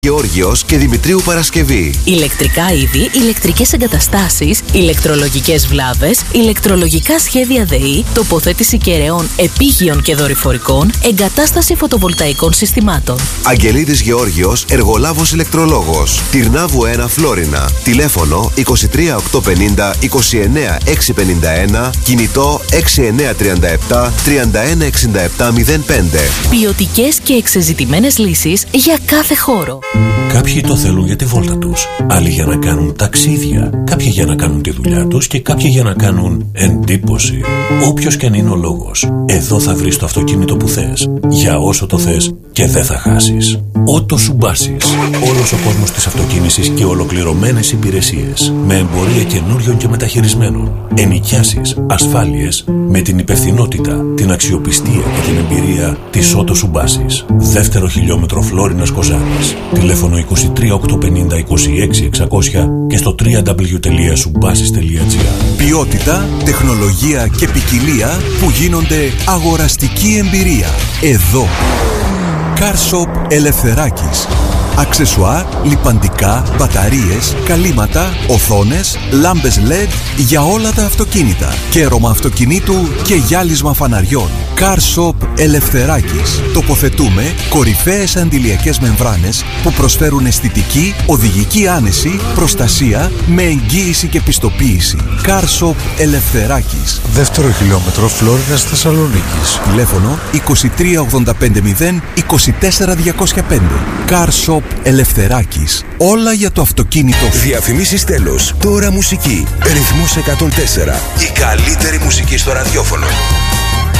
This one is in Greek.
Γεώργιος και Δημητρίου Παρασκευή. Ηλεκτρικά είδη, ηλεκτρικές εγκαταστάσεις, ηλεκτρολογικές βλάβες, ηλεκτρολογικά σχέδια ΔΕΗ, τοποθέτηση κεραιών επίγειων και δορυφορικών, εγκατάσταση φωτοβολταϊκών συστημάτων. Αγγελίδης Γεώργιος, εργολάβος ηλεκτρολόγος. Τυρνάβου 1 Φλόρινα. Τηλέφωνο 23 850 29 651, κινητό 6937 31 67 05. Ποιοτικές και εξεζητημένες λύσεις για κάθε χώρο. Κάποιοι το θέλουν για τη βόλτα τους, άλλοι για να κάνουν ταξίδια, κάποιοι για να κάνουν τη δουλειά τους και κάποιοι για να κάνουν εντύπωση. Όποιος και αν είναι ο λόγος, εδώ θα βρεις το αυτοκίνητο που θες, για όσο το θες και δεν θα χάσεις. Ότο Σουμπάσις. Όλος ο κόσμος της αυτοκίνησης και ολοκληρωμένες υπηρεσίες, με εμπορία καινούριων και μεταχειρισμένων, ενοικιάσεις, ασφάλειες, με την υπευθυνότητα, την αξιοπιστία και την εμπειρία της Ότο Σουμπάσις. Δεύτερο χιλιόμετρο Φλόρινας Κοζάνης. Τηλέφωνο 23 850 26 600 και στο www.subbasis.gr. Ποιότητα, τεχνολογία και ποικιλία που γίνονται αγοραστική εμπειρία. Εδώ. CarShop Ελευθεράκης. Αξεσουάρ, λιπαντικά, μπαταρίες, καλύματα, οθόνες, λάμπες LED για όλα τα αυτοκίνητα. Κέρωμα αυτοκινήτου και γυάλισμα φαναριών. CarShop Ελευθεράκης. Τοποθετούμε κορυφαίες αντιλιακές μεμβράνες που προσφέρουν αισθητική, οδηγική άνεση, προστασία με εγγύηση και πιστοποίηση. CarShop Ελευθεράκης. Δεύτερο χιλιόμετρο Φλόρινας Θεσσαλονίκης. Τηλέφωνο 23 850 24 205. CarShop Ελευθεράκης. Όλα για το αυτοκίνητο. Διαφημίσεις τέλος. Τώρα μουσική. Ρυθμός 104. Η καλύτερη μουσική στο ραδιόφωνο.